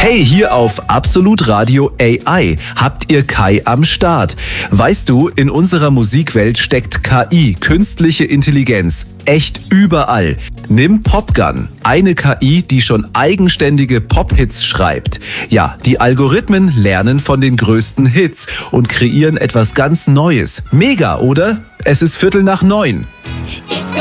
Hey, hier auf Absolut Radio AI habt ihr Kai am Start. Weißt du, in unserer Musikwelt steckt KI, künstliche Intelligenz, echt überall. Nimm Popgun, eine KI, die schon eigenständige Pop-Hits schreibt. Ja, die Algorithmen lernen von den größten Hits und kreieren etwas ganz Neues. Mega, oder? Es ist 8:45. It's